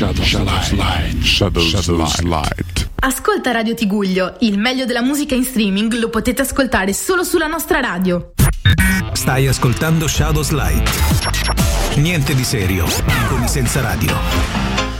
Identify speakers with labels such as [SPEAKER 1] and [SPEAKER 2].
[SPEAKER 1] Shadows Light.
[SPEAKER 2] Ascolta Radio Tiguglio, il meglio della musica in streaming lo potete ascoltare solo sulla nostra radio.
[SPEAKER 3] Stai ascoltando Shadows Light. Niente di serio, con i senza radio.